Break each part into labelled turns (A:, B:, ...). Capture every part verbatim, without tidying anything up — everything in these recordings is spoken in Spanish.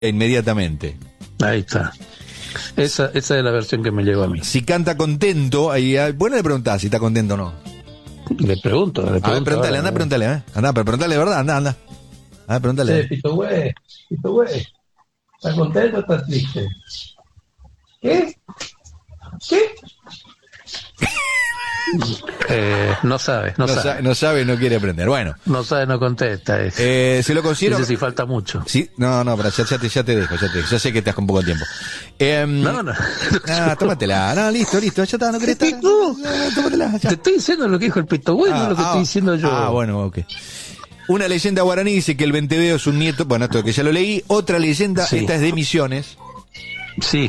A: inmediatamente.
B: Ahí está. Esa, esa es la versión que me llegó a mí.
A: Si canta contento, ahí, bueno, le preguntás si está contento o no.
B: Le pregunto, le pregunto.
A: A ver, pregúntale, anda, pregúntale, ¿eh? Anda, pero pregúntale de verdad, anda, anda. A ver, pregúntale.
B: Sí, Pito güey, Pito güey. ¿Estás contento o estás triste? ¿Qué? ¿Qué? Eh, no sabe, no,
A: No,
B: sabe.
A: sabe, no sabe, no quiere aprender. Bueno.
B: No sabe, no contesta. Es.
A: Eh, se lo considero.
B: Dice si falta mucho.
A: Sí, no, no, pero ya, ya, te, ya te dejo, ya te dejo. Ya sé que estás con poco tiempo. Eh,
B: no, no.
A: Ah, tómatela. No, listo, listo. Ya está, no querés estar.
B: No,
A: no, tómatela. Ya.
B: Te estoy diciendo lo que dijo el Pito güey,
A: ah,
B: no lo que
A: ah,
B: estoy diciendo yo.
A: Ah, bueno, ok. Una leyenda guaraní dice que el Venteveo es un nieto. Bueno, esto que ya lo leí. Otra leyenda, sí. Esta es de Misiones.
B: Sí.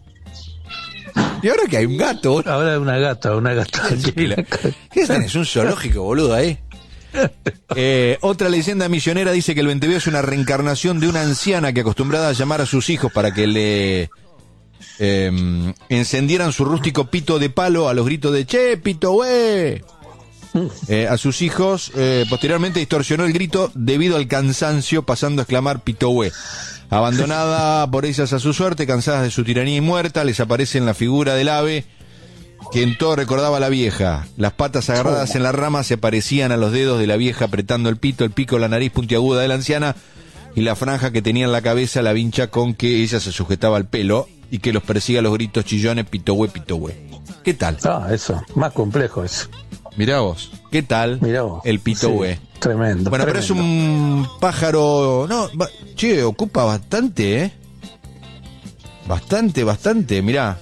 A: Y ahora que hay un gato.
B: Ahora hay una gata, una gata.
A: ¿Qué tenés? Un zoológico, boludo, ahí. Eh, otra leyenda misionera dice que el Venteveo es una reencarnación de una anciana que acostumbrada a llamar a sus hijos para que le eh, encendieran su rústico pito de palo a los gritos de "Che, pito, güey". Eh, a sus hijos, eh, posteriormente distorsionó el grito debido al cansancio, pasando a exclamar "pito, güey". Abandonada por ellas a su suerte, cansadas de su tiranía y muerta, les aparece en la figura del ave que en todo recordaba a la vieja. Las patas agarradas en la rama se parecían a los dedos de la vieja apretando el pito, el pico, la nariz puntiaguda de la anciana y la franja que tenía en la cabeza la vincha con que ella se sujetaba al pelo y que los persiga a los gritos chillones "pito güey, pito güey". ¿Qué tal?
B: Ah, eso, más complejo eso.
A: Mirá vos, ¿qué tal?
B: Mirá vos.
A: El pito güey.
B: Sí, tremendo.
A: Bueno,
B: tremendo.
A: pero es un pájaro. No, va, che, ocupa bastante, ¿eh? Bastante, bastante, mirá.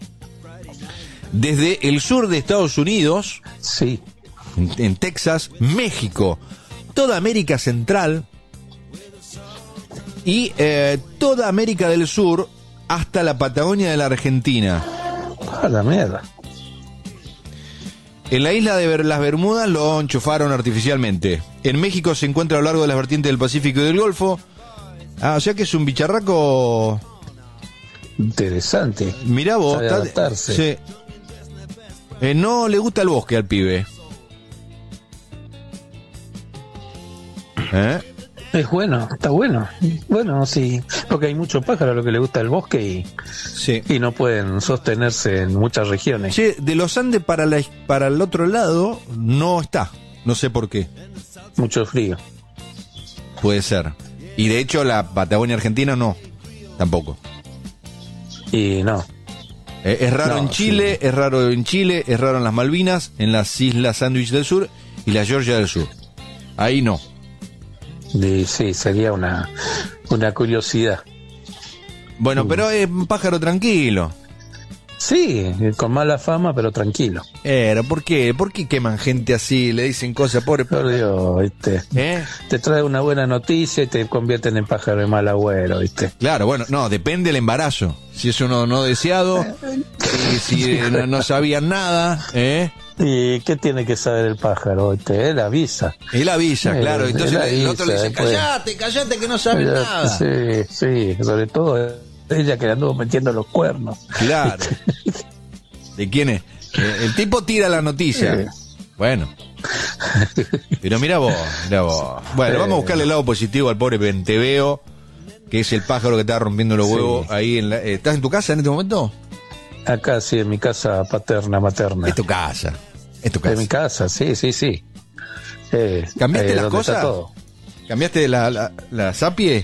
A: Desde el sur de Estados Unidos.
B: Sí.
A: En, en Texas, México, toda América Central y eh, toda América del Sur hasta la Patagonia de la Argentina.
B: A la mierda.
A: En la isla de las Bermudas lo enchufaron artificialmente. En México se encuentra a lo largo de las vertientes del Pacífico y del Golfo. Ah, o sea que es un bicharraco
B: interesante.
A: Mirá vos,
B: sabe adaptarse.
A: Sí. Eh, no le gusta el bosque al pibe. ¿Eh?
B: Es bueno, está bueno. Bueno, sí, porque hay muchos pájaros a los que les gusta el bosque y,
A: sí.
B: y no pueden sostenerse en muchas regiones.
A: Sí, de los Andes para, la, para el otro lado no está, no sé por qué.
B: Mucho frío.
A: Puede ser. Y de hecho la Patagonia Argentina no, tampoco.
B: Y no.
A: Eh, es raro
B: no,
A: en Chile, sí. es raro en Chile, es raro en las Malvinas, en las Islas Sandwich del Sur y la Georgia del Sur. Ahí no.
B: Y sí, sería una, una curiosidad.
A: Bueno, mm. pero es un pájaro tranquilo.
B: Sí, con mala fama, pero tranquilo.
A: Pero, ¿por qué? ¿Por qué queman gente así? Le dicen cosas, pobre
B: Por Dios, ¿viste?
A: ¿Eh?
B: Te trae una buena noticia y te convierten en pájaro de mal agüero, ¿viste?
A: Claro, bueno, no, depende del embarazo. Si es uno no deseado, y si eh, no, no sabían nada, ¿eh?
B: ¿Y qué tiene que saber el pájaro? ¿Te? Él avisa.
A: Él avisa,
B: él,
A: claro. Entonces
B: él
A: el
B: avisa,
A: otro le dice,
B: después.
A: callate, callate que no sabes
B: Callate,
A: nada.
B: Sí, sí, sobre todo ella que le anduvo metiendo los cuernos.
A: Claro. ¿De quién es? Eh, el tipo tira la noticia. Sí. Bueno. Pero mira vos, mira vos. Bueno, sí. Vamos a buscarle el lado positivo al pobre Venteveo, que es el pájaro que está rompiendo los huevos sí. ahí en la... ¿Estás en tu casa en este momento?
B: Acá sí, en mi casa paterna, materna.
A: Es tu casa. Es tu casa.
B: En mi casa, sí, sí, sí.
A: Eh, ¿Cambiaste eh, las cosas? ¿Cambiaste la, la, la Sapie?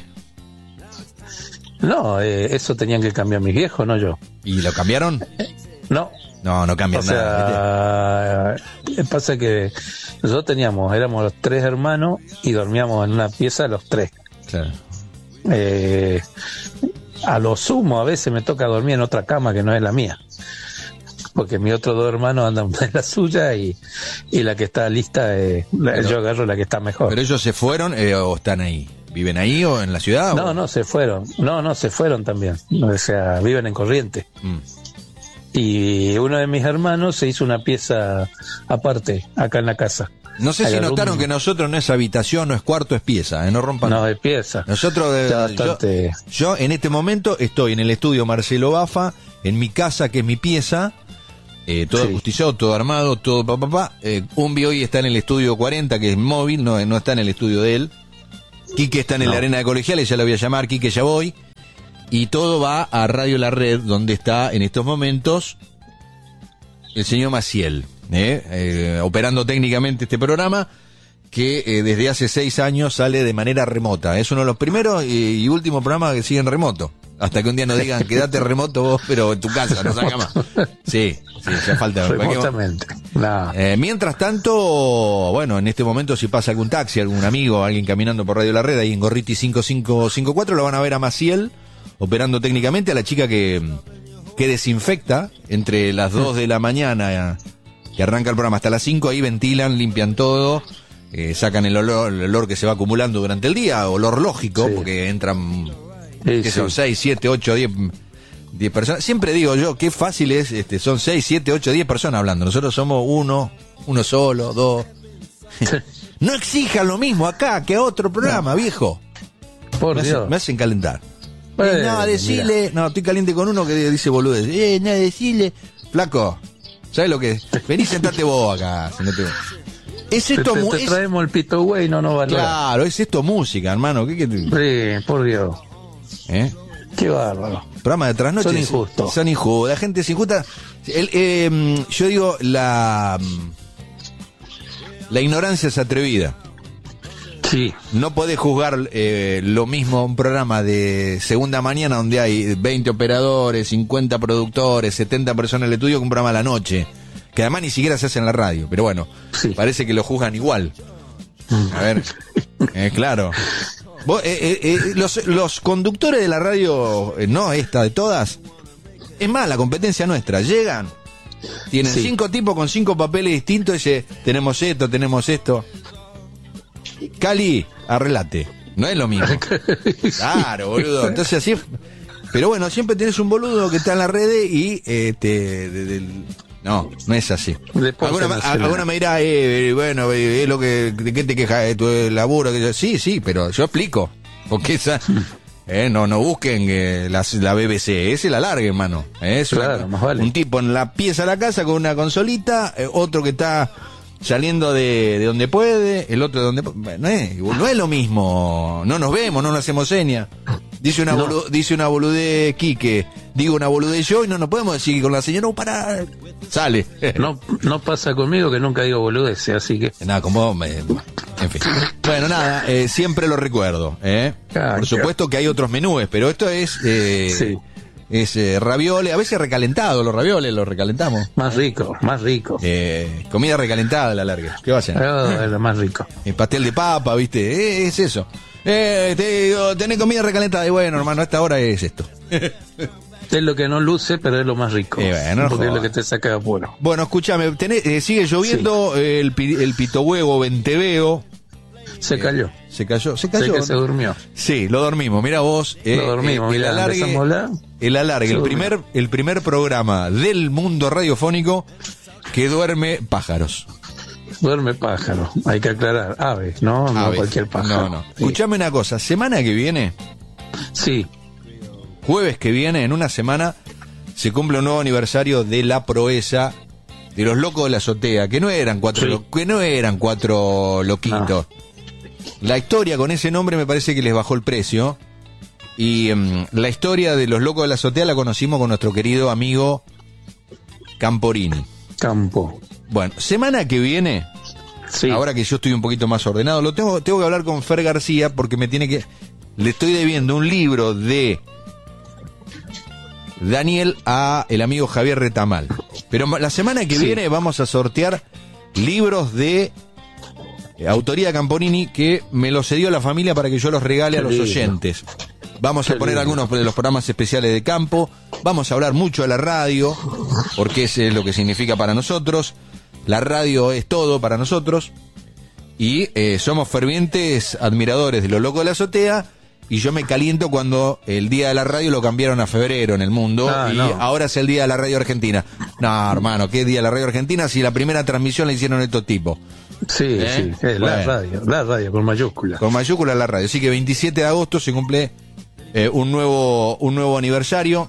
B: No, eh, eso tenían que cambiar mis viejos, no yo.
A: ¿Y lo cambiaron?
B: No.
A: No, no cambian
B: o sea,
A: nada.
B: ¿viste? Pasa que nosotros teníamos, éramos los tres hermanos y dormíamos en una pieza los tres.
A: Claro.
B: Eh, a lo sumo a veces me toca dormir en otra cama que no es la mía. Porque mis otros dos hermanos andan en la suya y, y la que está lista, eh, la, yo agarro la que está mejor.
A: ¿Pero ellos se fueron eh, o están ahí? ¿Viven ahí o en la ciudad?
B: No,
A: o?
B: no, se fueron. No, no, se fueron también. O sea, viven en Corrientes. Mm. Y uno de mis hermanos se hizo una pieza aparte, acá en la casa.
A: No sé si notaron que nosotros no es habitación, no es cuarto, es pieza, ¿eh? No rompan.
B: No, es pieza.
A: Nosotros, eh,
B: bastante...
A: yo, yo en este momento estoy en el estudio Marcelo Bafa, en mi casa, que es mi pieza, eh, todo sí. acustizado, todo armado, todo papá, pa, pa. Eh, Umbi hoy está en el estudio cuarenta, que es móvil, no, no está en el estudio de él. Quique está en no. la arena de Colegiales, ya lo voy a llamar, Quique, ya voy. Y todo va a Radio La Red, donde está en estos momentos el señor Maciel, ¿eh? Eh, operando técnicamente este programa, que eh, desde hace seis años sale de manera remota. Es uno de los primeros y, y últimos programas que siguen remoto. Hasta que un día nos digan, quédate remoto vos, pero en tu casa, no saca más. Sí, sí, ya falta.
B: Remotamente. No.
A: Eh, mientras tanto, bueno, en este momento si pasa algún taxi, algún amigo, alguien caminando por Radio La Red, ahí en Gorriti cinco cinco cinco cuatro, lo van a ver a Maciel, operando técnicamente, a la chica que, que desinfecta entre las dos de la mañana, que arranca el programa, hasta las cinco, ahí ventilan, limpian todo. Eh, sacan el olor, el olor que se va acumulando durante el día, olor lógico, sí. porque entran, sí, que son seis, siete, ocho, diez personas. Siempre digo yo, qué fácil es, este, son seis, siete, ocho, diez personas hablando. Nosotros somos uno, uno solo, dos. No exijan lo mismo acá que a otro programa, no. viejo.
B: Por
A: me,
B: Dios.
A: Hacen, me hacen calentar.
B: Eh,
A: eh, no, decile, mira. no, estoy caliente con uno que dice boludez. Eh, no, decile. Flaco, ¿sabes lo que es? Vení, sentate vos acá, si no te... Es esto
B: te, te, te
A: es...
B: traemos el pito güey, no no vale.
A: Claro, es esto música, hermano. ¿Qué, qué te...
B: Sí, por Dios.
A: ¿Eh?
B: Qué bárbaro.
A: Programa de trasnoche.
B: Son injustos.
A: Son injustos. La gente es injusta. El, eh, yo digo, la la ignorancia es atrevida.
B: Sí.
A: No podés juzgar eh, lo mismo a un programa de segunda mañana donde hay veinte operadores, cincuenta productores, setenta personas en el estudio, que un programa a la noche. Que además ni siquiera se hace en la radio, pero bueno, sí. parece que lo juzgan igual. A ver, eh, claro. Vos, eh, eh, eh, los, los conductores de la radio, eh, no esta, de todas, es más, la competencia nuestra, llegan, tienen sí. cinco tipos con cinco papeles distintos y dice, tenemos esto, tenemos esto. Cali, arreglate, no es lo mismo. Claro, boludo, entonces así, pero bueno, siempre tenés un boludo que está en la red y eh, te... De, de, No, no es así. Alguna, alguna me dirá, eh, bueno, es eh, lo que, ¿de qué te quejas? ¿De tu laburo? Sí, sí, pero yo explico. Porque esa, eh, no, no busquen eh, la, la B B C, ese la largue, hermano. Eh, es
B: claro,
A: una,
B: más vale.
A: Un tipo en la pieza de la casa con una consolita, eh, otro que está saliendo de, de donde puede, el otro de donde puede. No es, no es lo mismo, no nos vemos, no nos hacemos señas. Dice una, no. bolu, dice una boludez Quique, digo una boludez yo y no nos podemos decir con la señora, no, para, sale.
B: No, no pasa conmigo que nunca digo boludez, así que...
A: Nada, como, me, en fin. Bueno, nada, eh, siempre lo recuerdo, ¿eh? Ah, Por supuesto que hay otros menúes, pero esto es... Eh, sí. Es eh, ravioles, a veces recalentado, los ravioles los recalentamos.
B: Más rico, más rico.
A: Eh, comida recalentada a la larga. ¿Qué va a hacer?
B: Oh, es lo más rico.
A: El pastel de papa, ¿viste? Eh, es eso. Eh, te digo, tenés comida recalentada y bueno, hermano, a esta hora es esto.
B: Es lo que no luce, pero es lo más rico.
A: Eh, bueno,
B: porque
A: no
B: es lo que te saca de apuro.
A: Bueno, escúchame, tenés, eh, sigue lloviendo, sí. eh, el, el pitohuevo venteveo.
B: Se cayó.
A: Eh, se cayó, se cayó.
B: Sé que se durmió.
A: Sí, lo dormimos, mira vos. Eh,
B: lo dormimos,
A: eh, el,
B: mirá,
A: alargue, el alargue, el primer, el primer programa del mundo radiofónico que duerme pájaros.
B: Duerme pájaro, hay que aclarar, aves, ¿no? No
A: aves.
B: Cualquier pájaro.
A: No, no. Sí. Escuchame una cosa, semana que viene,
B: sí,
A: jueves que viene, en una semana, se cumple un nuevo aniversario de la proeza de los locos de la azotea, que no eran cuatro, sí. lo, que no eran cuatro loquitos. No. La historia con ese nombre me parece que les bajó el precio. Y um, la historia de los locos de la azotea la conocimos con nuestro querido amigo Camporini.
B: Campo.
A: Bueno, semana que viene, sí. ahora que yo estoy un poquito más ordenado, lo tengo, tengo que hablar con Fer García porque me tiene que... Le estoy debiendo un libro de Daniel a el amigo Javier Retamal. Pero la semana que sí. viene vamos a sortear libros de autoría Camporini que me los cedió la familia para que yo los regale Qué a los lindo. oyentes. Vamos Qué a poner lindo. algunos de los programas especiales de campo. Vamos a hablar mucho de la radio, porque es lo que significa para nosotros. La radio es todo para nosotros. Y eh, somos fervientes admiradores de Los Locos de la Azotea. Y yo me caliento cuando el día de la radio lo cambiaron a febrero en el mundo. Ah, y no. ahora es el día de la radio argentina. No, hermano, ¿qué día de la radio argentina si la primera transmisión la hicieron estos tipos?
B: Sí, ¿Eh? sí, es bueno. la radio, la radio con mayúscula.
A: Con mayúscula la radio. Así que veintisiete de agosto se cumple eh, un nuevo un nuevo aniversario.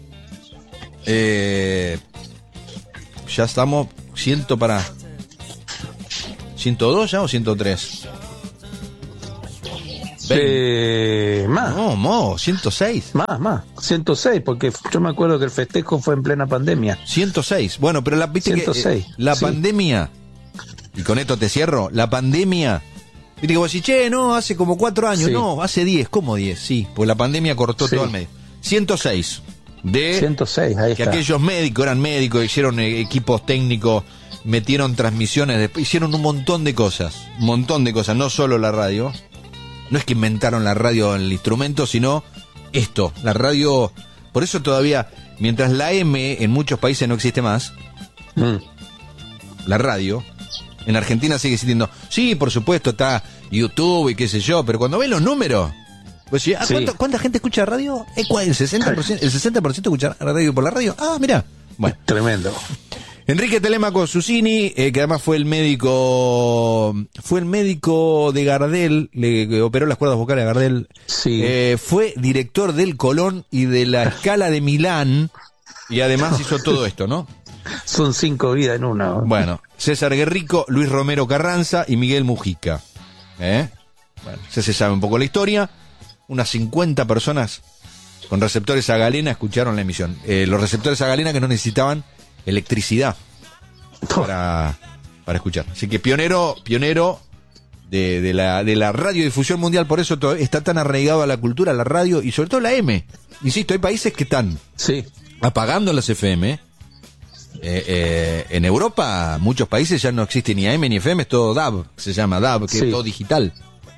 A: Eh, ya estamos ciento para ciento dos ya o ciento tres.
B: Eh, más.
A: No, mo, ciento seis.
B: Más, más. ciento seis, porque yo me acuerdo que el festejo fue en plena pandemia.
A: ciento seis. Bueno, pero la, viste
B: ciento seis,
A: que, eh, la
B: sí.
A: pandemia, y con esto te cierro, la pandemia, viste que vos decís, che, no, hace como cuatro años,
B: Sí.
A: no, hace diez, ¿cómo diez? Sí, pues la pandemia cortó
B: Sí.
A: todo el medio. ciento seis. De
B: ciento seis, ahí
A: que
B: está.
A: aquellos médicos eran médicos, hicieron eh, equipos técnicos, metieron transmisiones, después hicieron un montón de cosas, un montón de cosas, no solo la radio. No es que inventaron la radio, el instrumento, sino esto, la radio. Por eso todavía, mientras la M en muchos países no existe más,
B: Mm.
A: la radio, en Argentina sigue existiendo. Sí, por supuesto, está YouTube y qué sé yo, pero cuando ven los números, pues sí, ¿a
B: Sí.
A: ¿cuánto- ¿cuánta gente escucha radio? Eh, ¿cuál? ¿El sesenta por ciento, el sesenta por ciento escucha radio por la radio? Ah, mira. Bueno.
B: Tremendo.
A: Enrique Telemaco Susini, eh, que además fue el médico, fue el médico de Gardel, le que operó las cuerdas vocales a Gardel,
B: Sí.
A: eh, fue director del Colón y de la Scala de Milán, y además hizo todo esto, ¿no?
B: Son cinco vidas en una.
A: Bueno, César Guerrico, Luis Romero Carranza y Miguel Mujica. ¿Eh? Bueno, ya se sabe un poco la historia. Unas cincuenta personas con receptores a galena escucharon la emisión. Eh, los receptores a galena que no necesitaban electricidad para, para escuchar. Así que pionero, pionero de, de la de la radiodifusión mundial, por eso to- está tan arraigado a la cultura, la radio y sobre todo la M. Insisto, hay países que están
B: Sí.
A: apagando las F M. Eh, eh, en Europa, muchos países ya no existe ni A M ni F M, es todo D A B, se llama D A B, que
B: Sí.
A: es todo digital.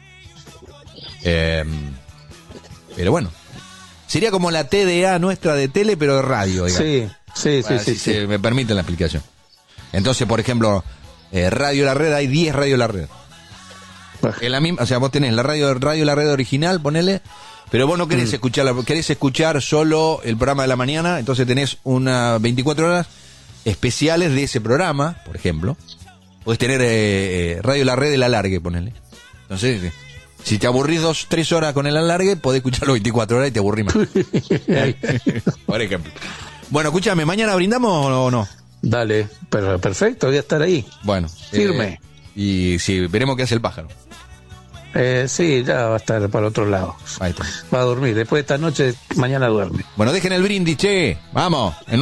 A: Eh, pero bueno, sería como la T D A nuestra de tele, pero de radio, digamos.
B: Sí, sí,
A: Bueno,
B: sí,
A: si
B: sí,
A: se
B: sí.
A: me permite la explicación. Entonces, por ejemplo, eh, Radio La Red, hay diez Radio La Red. Es la misma, o sea, vos tenés la radio, radio La Red original, ponele, pero vos no querés
B: Mm.
A: escuchar, querés escuchar solo el programa de la mañana, entonces tenés unas veinticuatro horas especiales de ese programa, por ejemplo. Podés tener eh, eh, Radio La Red del alargue, ponele. Entonces, eh, si te aburrís dos, tres horas con el alargue, podés escucharlo veinticuatro horas y te aburrís más. Por ejemplo. Bueno, escúchame, ¿mañana brindamos o no?
B: Dale, pero perfecto, voy a estar ahí.
A: Bueno.
B: Firme.
A: eh, y sí, veremos qué hace el pájaro.
B: Eh, sí, ya va a estar para otro lado.
A: Ahí está.
B: Va a dormir. Después de esta noche, mañana duerme.
A: Bueno, dejen el brindis, che. Vamos. En